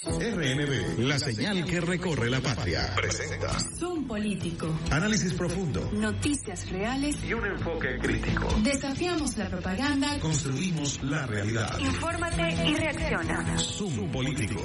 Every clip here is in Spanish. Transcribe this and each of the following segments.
RNB, la señal que recorre la patria, presenta Zoom Político. Análisis profundo, Noticias reales y un enfoque crítico. Desafiamos la propaganda. Construimos la realidad. Infórmate y reacciona. Zoom Político.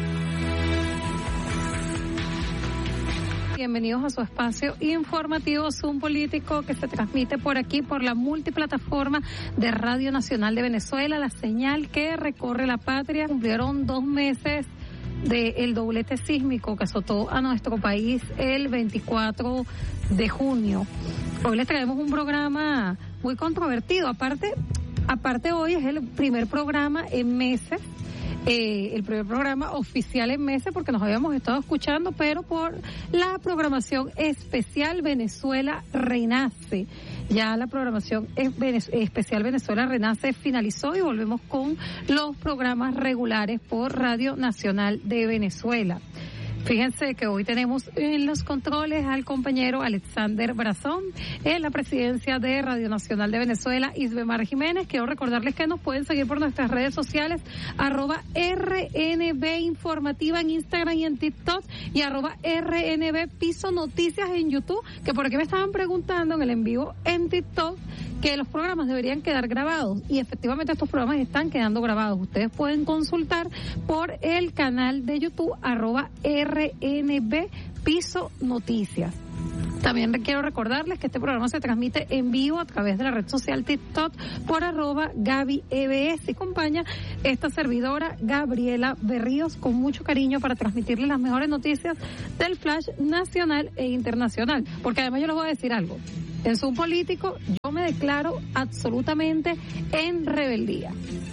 Bienvenidos a su espacio informativo Zoom Político, que se transmite por aquí, por la multiplataforma de Radio Nacional de Venezuela, la señal que recorre la patria. Cumplieron 2 meses del doblete sísmico que azotó a nuestro país el 24 de junio. Hoy les traemos un programa muy controvertido. Aparte hoy es el primer programa en meses. El primer programa oficial en meses, porque nos habíamos estado escuchando, pero por la programación especial Venezuela Renace. Ya la programación especial Venezuela Renace finalizó y volvemos con los programas regulares por Radio Nacional de Venezuela. Fíjense que hoy tenemos en los controles al compañero Alexander Brazón, en la presidencia de Radio Nacional de Venezuela, Isbemar Jiménez. Quiero recordarles que nos pueden seguir por nuestras redes sociales, @RNB Informativa en Instagram y en TikTok, y @RNB Piso Noticias en YouTube, que por aquí me estaban preguntando en el en vivo en TikTok que los programas deberían quedar grabados, y efectivamente estos programas están quedando grabados. Ustedes pueden consultar por el canal de YouTube, @RNB Piso Noticias. También quiero recordarles que este programa se transmite en vivo a través de la red social TikTok por @GabyEBS, y acompaña esta servidora Gabriela Berríos con mucho cariño para transmitirles las mejores noticias del flash nacional e internacional. Porque además yo les voy a decir algo. En Zoom Político yo me declaro absolutamente en rebeldía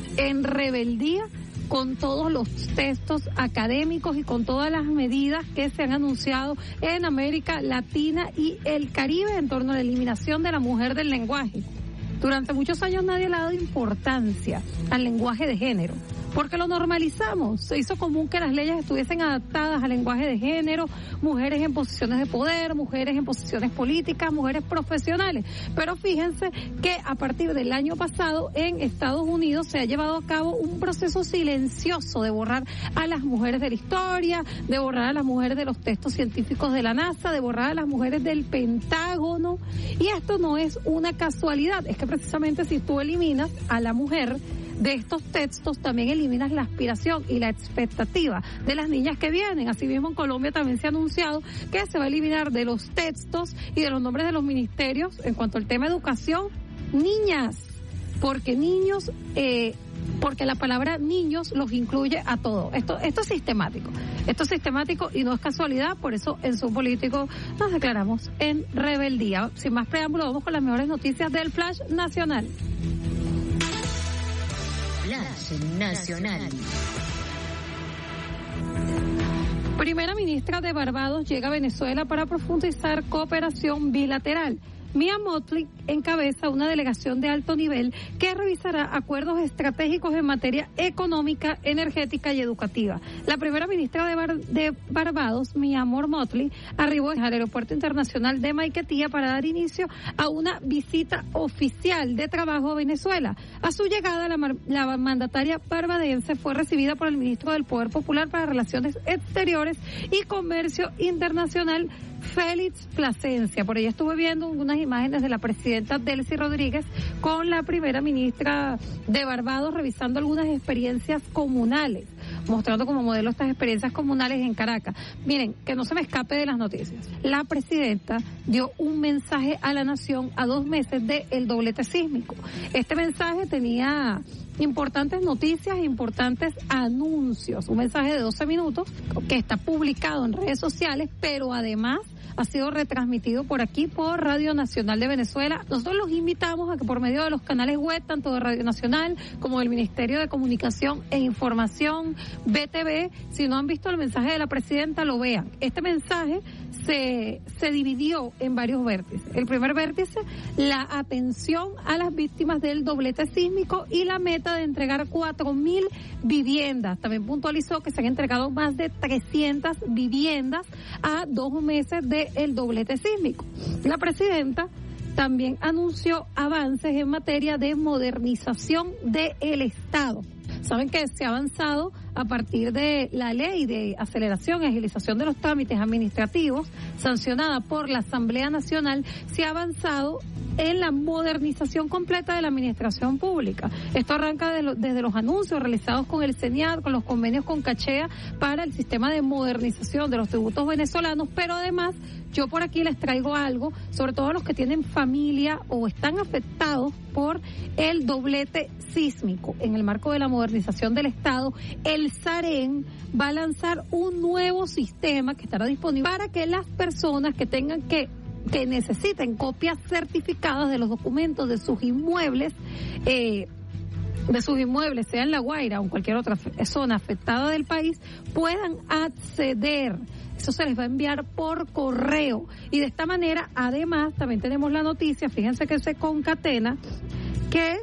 con todos los textos académicos y con todas las medidas que se han anunciado en América Latina y el Caribe en torno a la eliminación de la mujer del lenguaje. Durante muchos años nadie le ha dado importancia al lenguaje de género, porque lo normalizamos. Se hizo común que las leyes estuviesen adaptadas al lenguaje de género, mujeres en posiciones de poder, mujeres en posiciones políticas, mujeres profesionales. Pero fíjense que a partir del año pasado en Estados Unidos se ha llevado a cabo un proceso silencioso de borrar a las mujeres de la historia, de borrar a las mujeres de los textos científicos de la NASA, de borrar a las mujeres del Pentágono. Y esto no es una casualidad, es que precisamente si tú eliminas a la mujer de estos textos, también eliminas la aspiración y la expectativa de las niñas que vienen. Asimismo, en Colombia también se ha anunciado que se va a eliminar de los textos y de los nombres de los ministerios, en cuanto al tema educación, niñas, porque niños, porque la palabra niños los incluye a todos. Esto es sistemático y no es casualidad. Por eso en Zoom Político nos declaramos en rebeldía. Sin más preámbulo, vamos con las mejores noticias del flash nacional. Flash Nacional. Primera ministra de Barbados llega a Venezuela para profundizar cooperación bilateral. Mia Mottley encabeza una delegación de alto nivel que revisará acuerdos estratégicos en materia económica, energética y educativa. La primera ministra de Barbados, Mia Mottley, arribó al Aeropuerto Internacional de Maiquetía para dar inicio a una visita oficial de trabajo a Venezuela. A su llegada, la mandataria barbadense fue recibida por el ministro del Poder Popular para Relaciones Exteriores y Comercio Internacional, Félix Plasencia. Por ella estuve viendo unas imágenes de la presidenta Delcy Rodríguez con la primera ministra de Barbados revisando algunas experiencias comunales, mostrando como modelo estas experiencias comunales en Caracas. Miren, que no se me escape de las noticias. La presidenta dio un mensaje a la nación a 2 meses del doblete sísmico. Este mensaje tenía importantes noticias, importantes anuncios, un mensaje de 12 minutos que está publicado en redes sociales, pero además ha sido retransmitido por aquí, por Radio Nacional de Venezuela. Nosotros los invitamos a que por medio de los canales web, tanto de Radio Nacional como del Ministerio de Comunicación e Información, BTV, si no han visto el mensaje de la presidenta, lo vean. Este mensaje se dividió en varios vértices. El primer vértice, la atención a las víctimas del doblete sísmico y la meta de entregar 4.000 viviendas. También puntualizó que se han entregado más de 300 viviendas a 2 meses del doblete sísmico. La presidenta también anunció avances en materia de modernización del Estado. Saben que se ha avanzado a partir de la ley de aceleración y agilización de los trámites administrativos sancionada por la Asamblea Nacional, se ha avanzado en la modernización completa de la administración pública. Esto arranca desde los anuncios realizados con el CENIAT, con los convenios con Cachea para el sistema de modernización de los tributos venezolanos, pero además yo por aquí les traigo algo, sobre todo los que tienen familia o están afectados por el doblete sísmico. En el marco de la modernización del Estado, el SAREN va a lanzar un nuevo sistema que estará disponible para que las personas que tengan que necesiten copias certificadas de los documentos de sus inmuebles, sea en La Guaira o en cualquier otra zona afectada del país, puedan acceder. Eso se les va a enviar por correo. Y de esta manera, además, también tenemos la noticia, fíjense que se concatena, que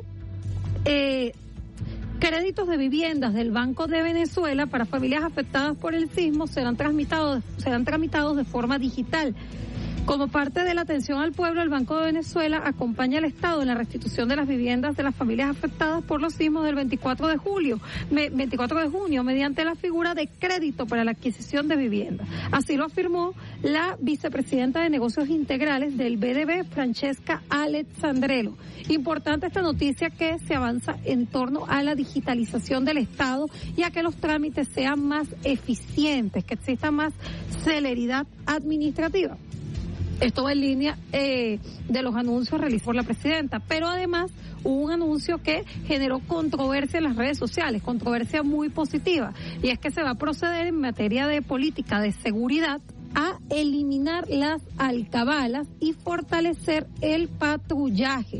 créditos de viviendas del Banco de Venezuela para familias afectadas por el sismo serán tramitados de forma digital. Como parte de la atención al pueblo, el Banco de Venezuela acompaña al Estado en la restitución de las viviendas de las familias afectadas por los sismos del 24 de junio, mediante la figura de crédito para la adquisición de viviendas. Así lo afirmó la vicepresidenta de Negocios Integrales del BDB, Francesca Alexandrello. Importante esta noticia que se avanza en torno a la digitalización del Estado y a que los trámites sean más eficientes, que exista más celeridad administrativa. Esto va en línea de los anuncios realizados por la presidenta, pero además hubo un anuncio que generó controversia en las redes sociales, controversia muy positiva, y es que se va a proceder en materia de política de seguridad a eliminar las alcabalas y fortalecer el patrullaje.